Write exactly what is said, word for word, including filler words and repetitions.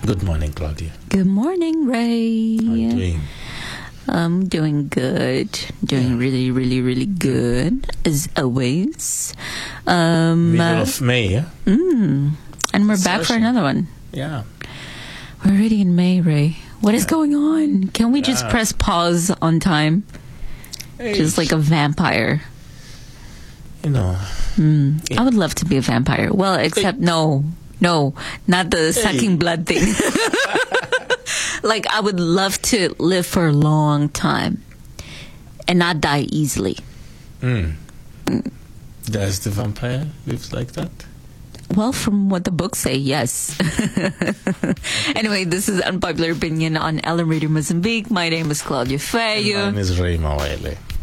Good morning, Claudia. Good morning, Ray. How are you doing? I'm doing good. Doing Yeah. really, really, really good, as always. Um, Middle uh, of May, yeah? mm, and we're back for Session. another one. Yeah. We're already in May, Ray. What is going on? Can we just Yeah. press pause on time? Hey, Just like a vampire. you know. Mm. Yeah. I would love to be a vampire. Well, except no, no, not the sucking blood thing. Like, I would love to live for a long time and not die easily. Mm. Does the vampire live like that? Well, from what the books say, yes. Anyway, this is Unpopular Opinion on Ellen Radio Mozambique. My name is Claudia Feio. Mine is Ray Mawele.